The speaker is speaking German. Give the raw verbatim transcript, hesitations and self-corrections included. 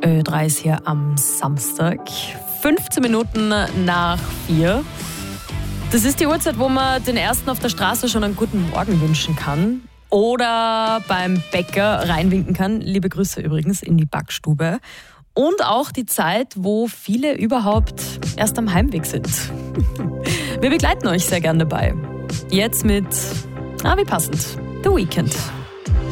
Ö drei ist hier am Samstag. fünfzehn Minuten nach vier. Das ist die Uhrzeit, wo man den Ersten auf der Straße schon einen guten Morgen wünschen kann. Oder beim Bäcker reinwinken kann. Liebe Grüße übrigens in die Backstube. Und auch die Zeit, wo viele überhaupt erst am Heimweg sind. Wir begleiten euch sehr gern dabei. Jetzt mit, ah wie passend, The Weeknd.